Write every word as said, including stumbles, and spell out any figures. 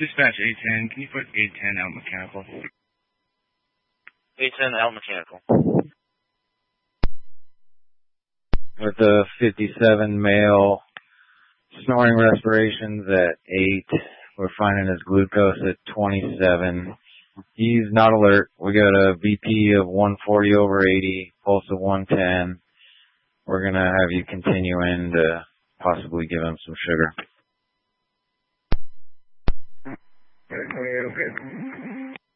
Dispatch eight ten, can you put eight ten out mechanical? eight ten out mechanical. With a fifty-seven male, snoring respirations at eight. We're finding his glucose at twenty-seven. He's not alert. We got a B P of one forty over eighty, pulse of one ten. We're going to have you continue in to possibly give him some sugar.